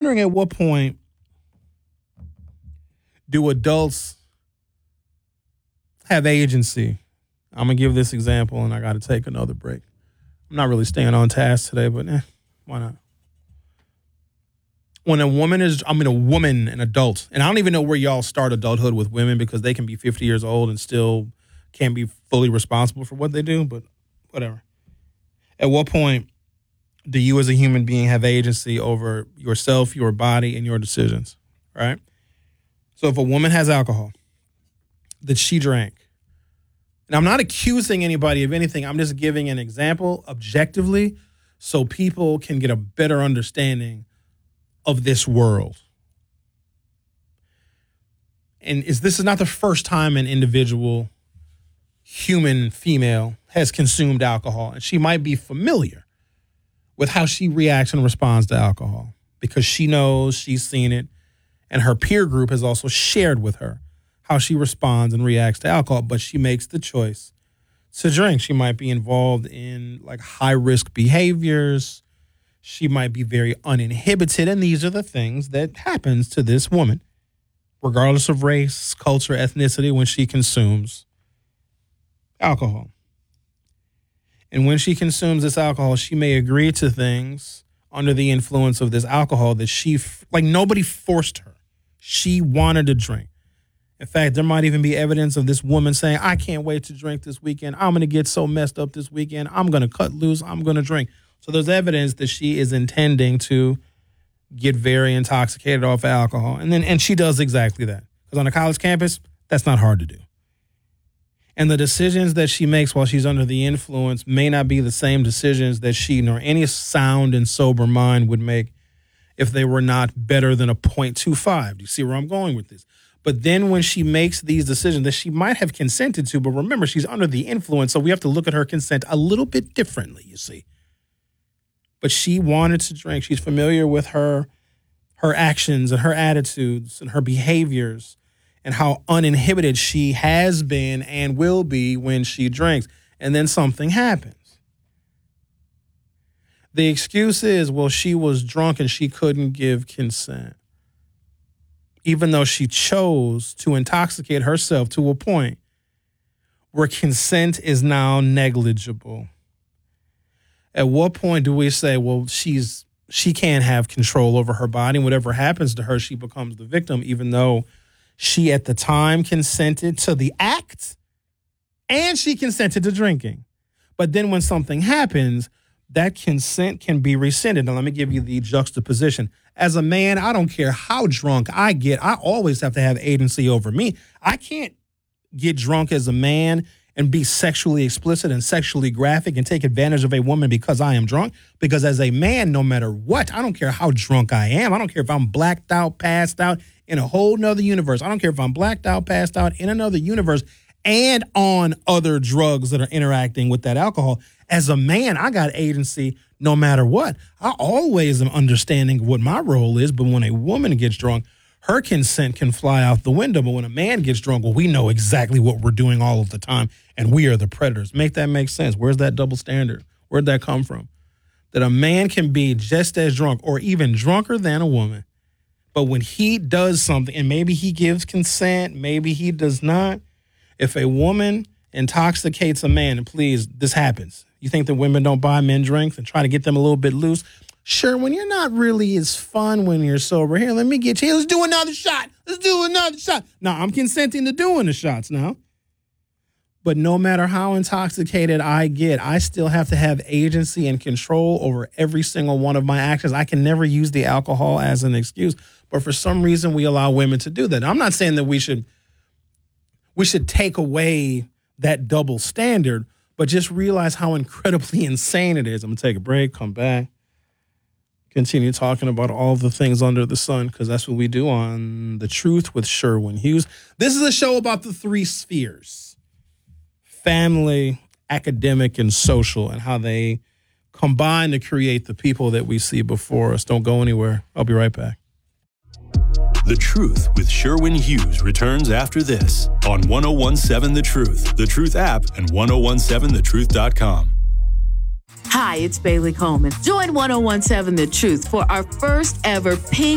wondering at what point do adults have agency? I'm going to give this example, and I got to take another break. I'm not really staying on task today, but why not? When a woman, an adult, and I don't even know where y'all start adulthood with women because they can be 50 years old and still can't be fully responsible for what they do, but whatever. At what point do you as a human being have agency over yourself, your body, and your decisions, right? So if a woman has alcohol that she drank, and I'm not accusing anybody of anything, I'm just giving an example objectively so people can get a better understanding of this world. And this is not the first time an individual, human female, has consumed alcohol. And she might be familiar with how she reacts and responds to alcohol because she knows, she's seen it, and her peer group has also shared with her how she responds and reacts to alcohol. But she makes the choice to drink. She might be involved in like high-risk behaviors. She might be very uninhibited, and these are the things that happens to this woman, regardless of race, culture, ethnicity, when she consumes alcohol. And when she consumes this alcohol, she may agree to things under the influence of this alcohol that nobody forced her. She wanted to drink. In fact, there might even be evidence of this woman saying, I can't wait to drink this weekend. I'm going to get so messed up this weekend. I'm going to cut loose. I'm going to drink. So there's evidence that she is intending to get very intoxicated off alcohol. And she does exactly that. Because on a college campus, that's not hard to do. And the decisions that she makes while she's under the influence may not be the same decisions that she nor any sound and sober mind would make if they were not better than a 0.25. Do you see where I'm going with this? But then when she makes these decisions that she might have consented to, but remember, she's under the influence, so we have to look at her consent a little bit differently, you see. But she wanted to drink. She's familiar with her actions and her attitudes and her behaviors and how uninhibited she has been and will be when she drinks. And then something happens. The excuse is, well, she was drunk and she couldn't give consent. Even though she chose to intoxicate herself to a point where consent is now negligible. At what point do we say, well, she can't have control over her body, and whatever happens to her, she becomes the victim, even though she at the time consented to the act and she consented to drinking. But then when something happens, that consent can be rescinded. Now, let me give you the juxtaposition. As a man, I don't care how drunk I get. I always have to have agency over me. I can't get drunk as a man and be sexually explicit and sexually graphic and take advantage of a woman because I am drunk. Because as a man, no matter what, I don't care how drunk I am. I don't care if I'm blacked out, passed out in a whole nother universe. I don't care if I'm blacked out, passed out in another universe and on other drugs that are interacting with that alcohol. As a man, I got agency no matter what. I always am understanding what my role is, but when a woman gets drunk, her consent can fly out the window. But when a man gets drunk, well, we know exactly what we're doing all of the time, and we are the predators. Make that make sense. Where's that double standard? Where'd that come from? That a man can be just as drunk or even drunker than a woman, but when he does something, and maybe he gives consent, maybe he does not, if a woman intoxicates a man, and please, this happens. You think that women don't buy men drinks and try to get them a little bit loose? Sure, when you're not really as fun when you're sober. Here, let me get you. Let's do another shot. Let's do another shot. Now, I'm consenting to doing the shots now. But no matter how intoxicated I get, I still have to have agency and control over every single one of my actions. I can never use the alcohol as an excuse. But for some reason, we allow women to do that. Now, I'm not saying that we should take away that double standard, but just realize how incredibly insane it is. I'm going to take a break, come back, continue talking about all the things under the sun, because that's what we do on The Truth with Sherwin Hughes. This is a show about the three spheres: family, academic, and social, and how they combine to create the people that we see before us. Don't go anywhere. I'll be right back. The Truth with Sherwin Hughes returns after this on 1017 The Truth, The Truth app, and 1017thetruth.com. Hi, it's Bailey Coleman. Join 1017 The Truth for our first ever Pink